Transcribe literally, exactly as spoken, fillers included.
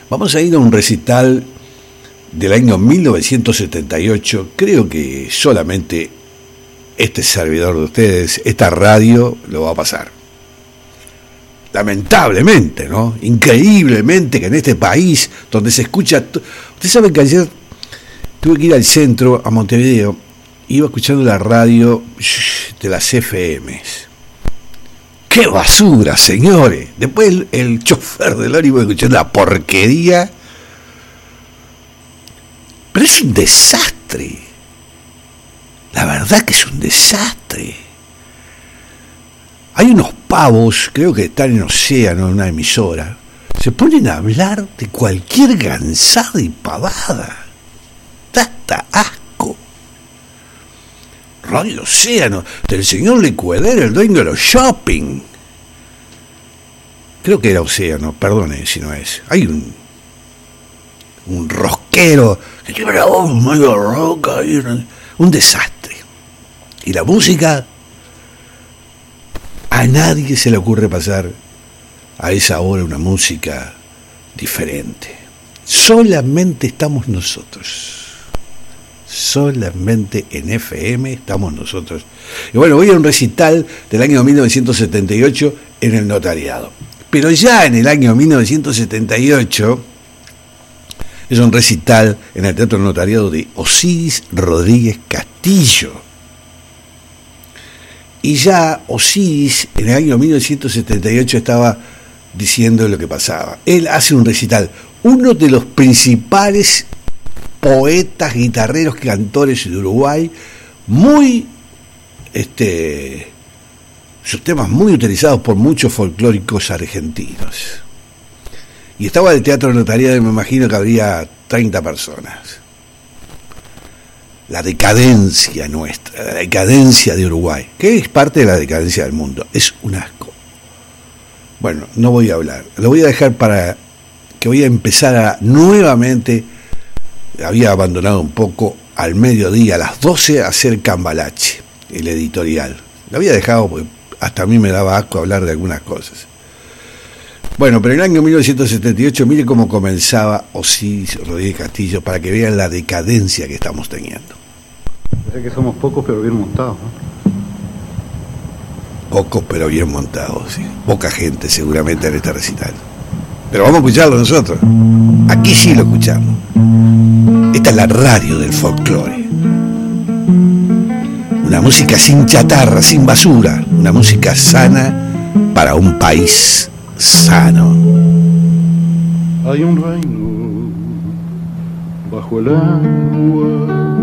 Vamos a ir a un recital del año mil novecientos setenta y ocho. Creo que solamente este servidor de ustedes, esta radio, lo va a pasar. Lamentablemente, ¿no? Increíblemente que en este país donde se escucha... T- Usted sabe que ayer tuve que ir al centro, a Montevideo, iba escuchando la radio de las F Ms. ¡Qué basura, señores! Después el, el chofer del ómnibus escuchando la porquería. Pero es un desastre. La verdad que es un desastre. Hay unos pavos, creo que están en Océano, en una emisora, se ponen a hablar de cualquier gansada y pavada. Da hasta asco. Radio Océano, del señor Licuadera, el dueño de los shopping. Creo que era Océano, perdone si no es. Hay un un rosquero que tiene la voz medio roca, y un desastre. Y la música, a nadie se le ocurre pasar a esa hora una música diferente. Solamente estamos nosotros. Solamente en F M estamos nosotros. Y bueno, voy a un recital del año mil novecientos setenta y ocho en el Notariado. Pero ya en el año mil novecientos setenta y ocho es un recital en el Teatro Notariado de Osiris Rodríguez Castillo. Y ya Osiris en el año mil novecientos setenta y ocho estaba diciendo lo que pasaba. Él hace un recital, uno de los principales poetas, guitarreros, cantores de Uruguay, muy, este, sus temas muy utilizados por muchos folclóricos argentinos. Y estaba el Teatro Notariado y me imagino que habría treinta personas. La decadencia nuestra, la decadencia de Uruguay, que es parte de la decadencia del mundo, es un asco. Bueno, no voy a hablar, lo voy a dejar para que voy a empezar a nuevamente, había abandonado un poco al mediodía, a las doce, a hacer Cambalache, el editorial. Lo había dejado porque hasta a mí me daba asco hablar de algunas cosas. Bueno, pero en el año mil novecientos setenta y ocho, mire cómo comenzaba Osiris Rodríguez Castillo, para que vean la decadencia que estamos teniendo. Parece que somos pocos pero bien montados, ¿no? Pocos pero bien montados, sí. Poca gente seguramente en este recital. Pero vamos a escucharlo nosotros. Aquí sí lo escuchamos. Esta es la radio del folclore. Una música sin chatarra, sin basura. Una música sana para un país sano. Hay un reino bajo el agua